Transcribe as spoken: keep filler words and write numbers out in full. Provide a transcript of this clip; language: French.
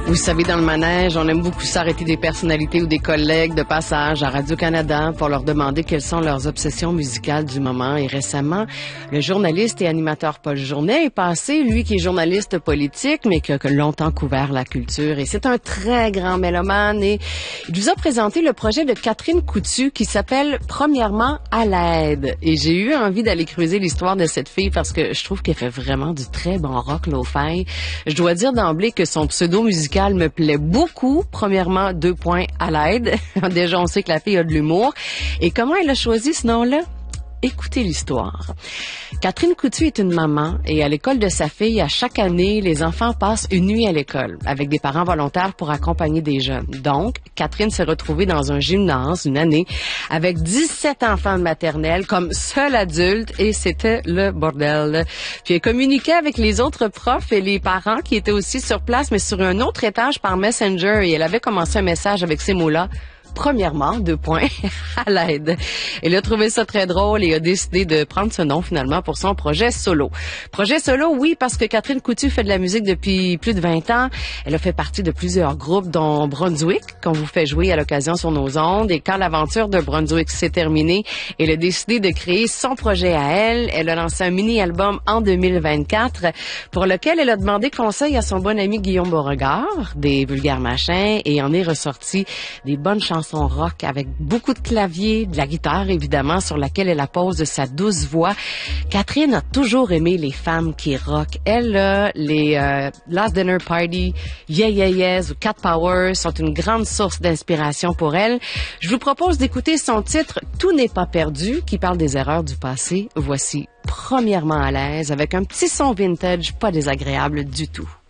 Vous savez, dans le manège, on aime beaucoup s'arrêter des personnalités ou des collègues de passage à Radio-Canada pour leur demander quelles sont leurs obsessions musicales du moment. Et récemment, le journaliste et animateur Paul Journet est passé, lui qui est journaliste politique, mais qui a longtemps couvert la culture. Et c'est un très grand mélomane. Et il vous a présenté le projet de Catherine Coutu qui s'appelle « Premièrement à l'aide ». Et j'ai eu envie d'aller creuser l'histoire de cette fille parce que je trouve qu'elle fait vraiment du très bon rock lo-fi. Je dois dire d'emblée que son pseudo musical me plaît beaucoup. Premièrement, deux points à l'aide. Déjà, on sait que la fille a de l'humour. Et comment elle a choisi ce nom-là? Écoutez l'histoire. Catherine Coutu est une maman et à l'école de sa fille, à chaque année, les enfants passent une nuit à l'école avec des parents volontaires pour accompagner des jeunes. Donc, Catherine s'est retrouvée dans un gymnase une année avec dix-sept enfants de maternelle comme seule adulte et c'était le bordel. Puis elle communiquait avec les autres profs et les parents qui étaient aussi sur place mais sur un autre étage par Messenger et elle avait commencé un message avec ces mots-là. Premièrement, deux points, à l'aide. Elle a trouvé ça très drôle et a décidé de prendre ce nom finalement pour son projet solo. Projet solo, oui, parce que Catherine Coutu fait de la musique depuis plus de vingt ans. Elle a fait partie de plusieurs groupes, dont Brunswick, qu'on vous fait jouer à l'occasion sur nos ondes. Et quand l'aventure de Brunswick s'est terminée, elle a décidé de créer son projet à elle. Elle a lancé un mini-album en deux mille vingt-quatre pour lequel elle a demandé conseil à son bon ami Guillaume Beauregard, des Vulgaires Machins, et en est ressorti des bonnes chansons son rock avec beaucoup de clavier, de la guitare évidemment sur laquelle elle appose de sa douce voix. Catherine a toujours aimé les femmes qui rock. Elle, euh, les euh, Last Dinner Party, Yeah Yeah Yes ou Cat Power sont une grande source d'inspiration pour elle. Je vous propose d'écouter son titre Tout n'est pas perdu qui parle des erreurs du passé. Voici Premièrement à l'aise avec un petit son vintage pas désagréable du tout.